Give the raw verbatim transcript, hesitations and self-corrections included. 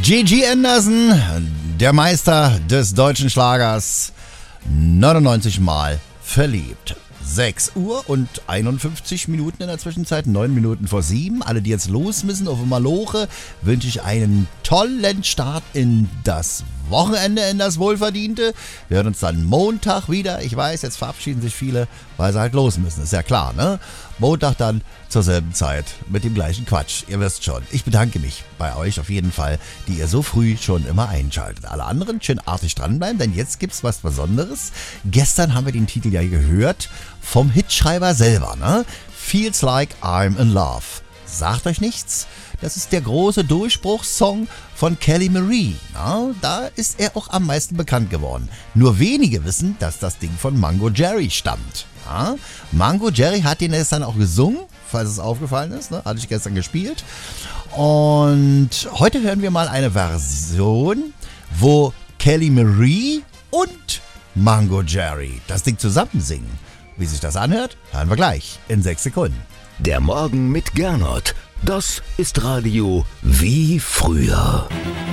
Gigi Anderson, der Meister des deutschen Schlagers, neunundneunzig Mal verliebt. sechs Uhr und einundfünfzig Minuten in der Zwischenzeit, neun Minuten vor sieben. Alle, die jetzt los müssen auf Maloche, wünsche ich einen tollen Start in das Wochenende, in das Wohlverdiente. Wir hören uns dann Montag wieder. Ich weiß, jetzt verabschieden sich viele, weil sie halt los müssen. Ist ja klar, ne? Montag dann zur selben Zeit mit dem gleichen Quatsch. Ihr wisst schon. Ich bedanke mich bei euch auf jeden Fall, die ihr so früh schon immer einschaltet. Alle anderen schön artig dranbleiben, denn jetzt gibt's was Besonderes. Gestern haben wir den Titel ja gehört vom Hitschreiber selber, ne? Feels Like I'm in Love. Sagt euch nichts? Das ist der große Durchbruchssong von Kelly Marie. Na, da ist er auch am meisten bekannt geworden. Nur wenige wissen, dass das Ding von Mango Jerry stammt. Na, Mango Jerry hat den gestern auch gesungen, falls es aufgefallen ist. Ne? Hatte ich gestern gespielt. Und heute hören wir mal eine Version, wo Kelly Marie und Mango Jerry das Ding zusammen singen. Wie sich das anhört, hören wir gleich in sechs Sekunden. Der Morgen mit Gernot. Das ist Radio wie früher.